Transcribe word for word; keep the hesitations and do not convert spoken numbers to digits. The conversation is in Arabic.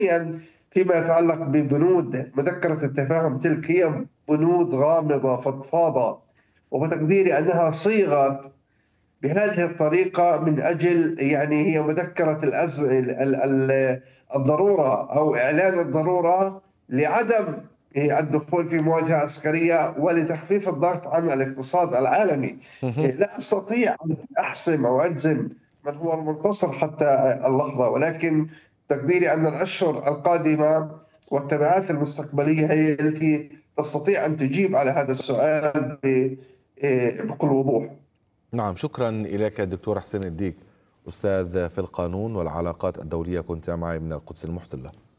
فيما يتعلق ببنود مذكرة التفاهم، تلك هي بنود غامضة فضفاضة، وبتقديري أنها صيغت بهذه الطريقة من أجل، يعني هي مذكرة الأزم ال ال الضرورة أو إعلان الضرورة لعدم الدخول في مواجهة عسكرية ولتخفيف الضغط عن الاقتصاد العالمي. مهم. لا أستطيع أن أحسم أو أجزم من هو المنتصر حتى اللحظة، ولكن تقديري أن الأشهر القادمة والتبعات المستقبلية هي التي تستطيع أن تجيب على هذا السؤال بكل وضوح. نعم، شكرا إليك دكتور حسين الديك، أستاذ في القانون والعلاقات الدولية، كنت معي من القدس المحتلة.